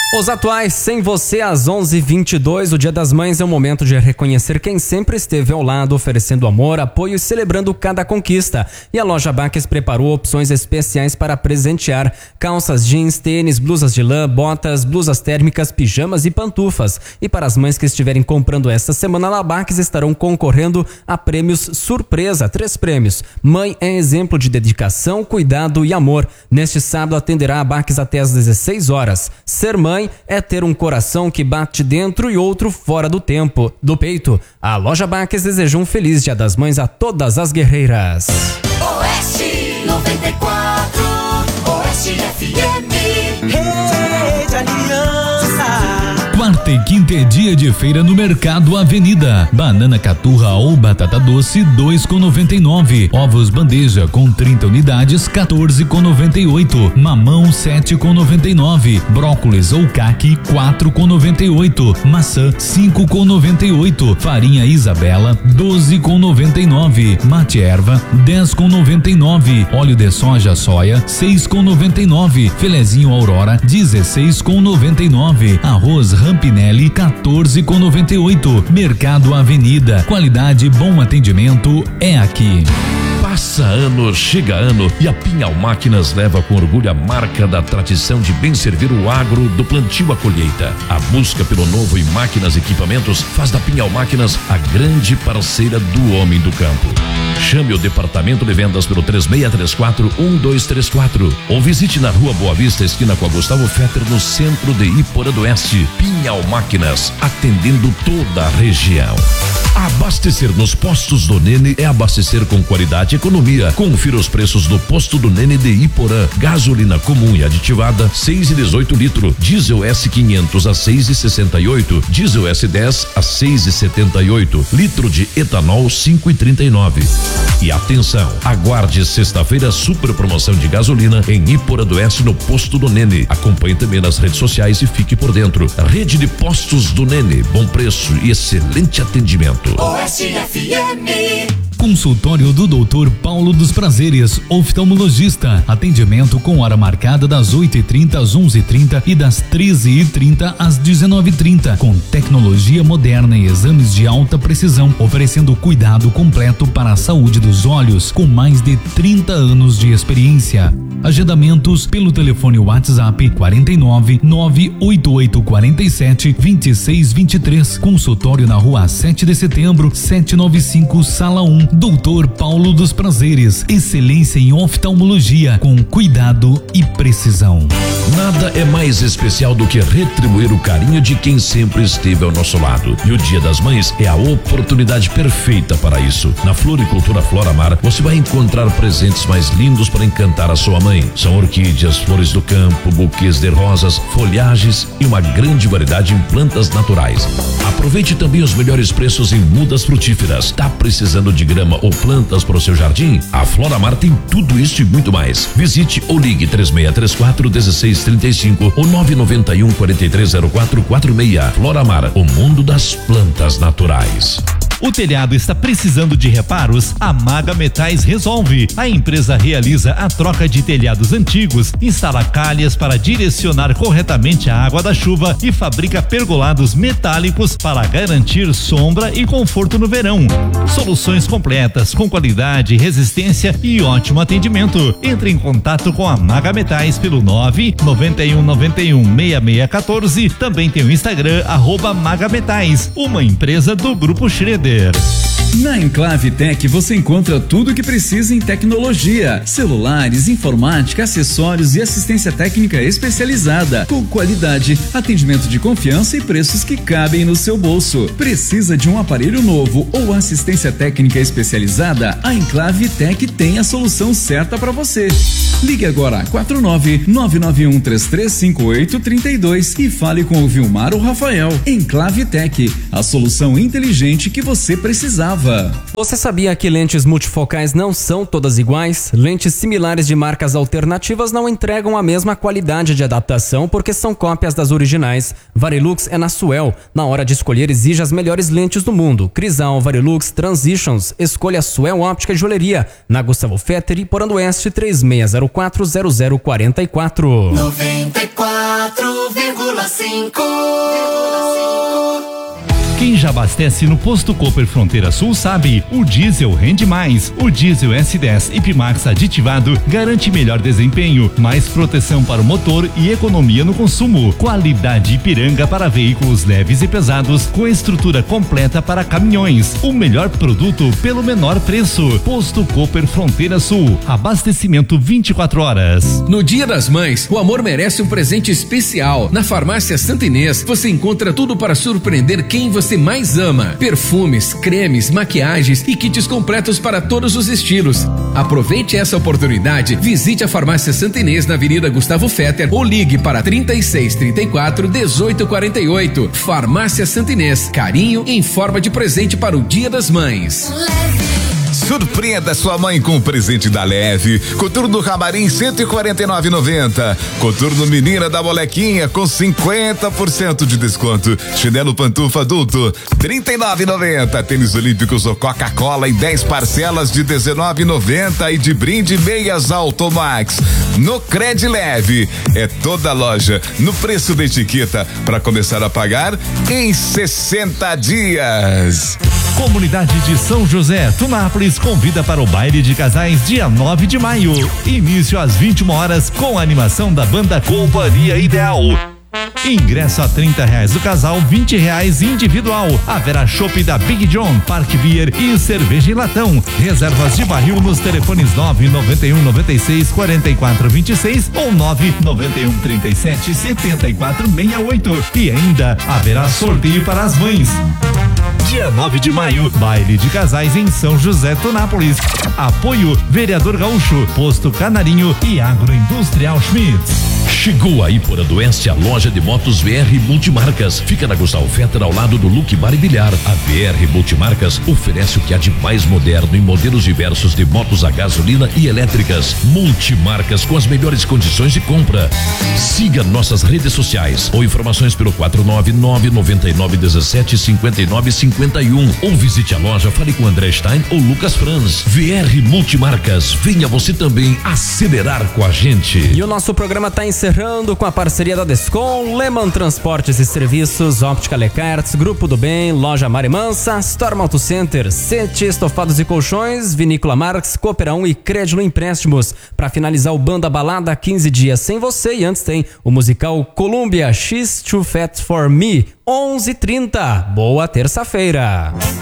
Os atuais Sem Você às 11h22, o Dia das Mães é um momento de reconhecer quem sempre esteve ao lado, oferecendo amor, apoio e celebrando cada conquista. E a loja Baques preparou opções especiais para presentear: calças jeans, tênis, blusas de lã, botas, blusas térmicas, pijamas e pantufas. E para as mães que estiverem comprando esta semana, a Baques estarão concorrendo a prêmios surpresa, 3 prêmios. Mãe é exemplo de dedicação, cuidado e amor. Neste sábado atenderá a Baques até às 16 horas. Ser mãe é ter um coração que bate dentro e outro fora do peito. A loja Baques deseja um feliz Dia das Mães a todas as guerreiras. Oeste 94, Oeste FM, Rede Aliança. Quarta e quinta é dia de feira no Mercado Avenida. Banana caturra ou batata doce 2,99. Ovos bandeja com 30 unidades 14,98. Mamão 7,99. Brócolis ou caqui 4,98. Maçã 5,98. Farinha Isabela 12,99. Mate erva 10,99. Óleo de soja soia 6,99. Filezinho Aurora 16,99. Arroz Rampinelli 14,98. Mercado Avenida. Qualidade e bom atendimento é aqui. Passa ano, chega ano e a Pinhal Máquinas leva com orgulho a marca da tradição de bem servir o agro do plantio à colheita. A busca pelo novo em máquinas e equipamentos faz da Pinhal Máquinas a grande parceira do homem do campo. Chame o departamento de vendas pelo 3634-1234 ou visite na Rua Boa Vista, esquina com a Gustavo Fetter, no centro de Iporã do Oeste. Pinhal Máquinas, atendendo toda a região. Abastecer nos postos do Nene é abastecer com qualidade e economia. Confira os preços do posto do Nene de Iporã. Gasolina comum e aditivada 6,18 litro. Diesel S500 a 6,68. Diesel S10 a 6,78. Litro de etanol 5,39. E atenção, aguarde sexta-feira super promoção de gasolina em Iporã do Oeste no posto do Nene. Acompanhe também nas redes sociais e fique por dentro. Rede de postos do Nene, bom preço e excelente atendimento. Oeste FM. Consultório do Dr. Paulo dos Prazeres, oftalmologista. Atendimento com hora marcada das 8h30 às 11h30 e das 13h30 às 19h30, com tecnologia moderna e exames de alta precisão, oferecendo cuidado completo para a saúde dos olhos, com mais de 30 anos de experiência. Agendamentos pelo telefone WhatsApp 49 98847 2623. Consultório na Rua 7 de Setembro, 795, Sala 1. Doutor Paulo dos Prazeres, excelência em oftalmologia, com cuidado e precisão. Nada é mais especial do que retribuir o carinho de quem sempre esteve ao nosso lado. E o Dia das Mães é a oportunidade perfeita para isso. Na Floricultura Floramar, você vai encontrar presentes mais lindos para encantar a sua mãe. São orquídeas, flores do campo, buquês de rosas, folhagens e uma grande variedade em plantas naturais. Aproveite também os melhores preços em mudas frutíferas. Tá precisando de grama ou plantas para o seu jardim? A Floramar tem tudo isso e muito mais. Visite ou ligue 3634-1635 ou 991-430446. Floramar, o mundo das plantas naturais. O telhado está precisando de reparos? A Maga Metais resolve. A empresa realiza a troca de telhados antigos, instala calhas para direcionar corretamente a água da chuva e fabrica pergolados metálicos para garantir sombra e conforto no verão. Soluções completas com qualidade, resistência e ótimo atendimento. Entre em contato com a Maga Metais pelo 991916614. Também tem o Instagram @Magametais, uma empresa do Grupo Schroeder. Na Enclave Tech você encontra tudo o que precisa em tecnologia, celulares, informática, acessórios e assistência técnica especializada, com qualidade, atendimento de confiança e preços que cabem no seu bolso. Precisa de um aparelho novo ou assistência técnica especializada? A Enclave Tech tem a solução certa para você. Ligue agora 49-991-335832 e fale com o Vilmar ou Rafael. Enclave Tech, a solução inteligente que você precisava. Você sabia que lentes multifocais não são todas iguais? Lentes similares de marcas alternativas não entregam a mesma qualidade de adaptação porque são cópias das originais. Varilux é na Suel. Na hora de escolher, exija as melhores lentes do mundo. Crisal, Varilux, Transitions. Escolha Suel Óptica e Joalheria. Na Gustavo Fetter e Iporã do Oeste, 36040044. 94,5 Quem já abastece no Posto Cooper Fronteira Sul sabe, o diesel rende mais. O diesel S10 Ipmax aditivado garante melhor desempenho, mais proteção para o motor e economia no consumo. Qualidade Ipiranga para veículos leves e pesados, com estrutura completa para caminhões. O melhor produto pelo menor preço. Posto Cooper Fronteira Sul. Abastecimento 24 horas. No Dia das Mães, o amor merece um presente especial. Na Farmácia Santa Inês, você encontra tudo para surpreender quem você mais ama: perfumes, cremes, maquiagens e kits completos para todos os estilos. Aproveite essa oportunidade, visite a Farmácia Santa Inês na Avenida Gustavo Fetter ou ligue para 3634-1848. Farmácia Santa Inês, carinho em forma de presente para o Dia das Mães. Surpreenda sua mãe com o presente da Leve. Coturno Ramarim 149,90. Coturno Menina da Molequinha com 50% de desconto. Chinelo Pantufa adulto 39,90. Tênis Olímpicos ou Coca-Cola em 10 parcelas de 19,90 e de brinde meias Automax. No Cred Leve é toda loja no preço da etiqueta para começar a pagar em 60 dias. Comunidade de São José, Tunápolis convida para o baile de casais dia 9 de maio. Início às 21 horas com a animação da banda Companhia Ideal. Ingresso a R$30 do casal, R$20 individual. Haverá chopp da Big John, Park Beer e cerveja em latão. Reservas de barril nos telefones 991964426 ou 991377468. E ainda haverá sorteio para as mães. Dia 9 de maio, baile de casais em São José, Tunápolis. Apoio Vereador Gaúcho, Posto Canarinho e Agroindustrial Schmitz. Chegou aí por Oeste a loja de motos VR Multimarcas. Fica na Gustavo Fetter ao lado do Luke Bar e Bilhar. A VR Multimarcas oferece o que há de mais moderno em modelos diversos de motos a gasolina e elétricas. Multimarcas com as melhores condições de compra. Siga nossas redes sociais ou informações pelo 499-9917-5951 ou visite a loja, fale com André Stein ou Lucas Franz. VR Multimarcas, venha você também acelerar com a gente. E o nosso programa está encerrando com a parceria da Descom, Lehman Transportes e Serviços, Óptica Lecarts, Grupo do Bem, Loja Mari Mansa, Storm Auto Center, Sete Estofados e Colchões, Vinícola Marx, Cooperão e Crédito Empréstimos. Para finalizar o Banda Balada, 15 dias sem você, e antes tem o musical Columbia, She's Too Fat For Me, 11h30. Boa terça-feira.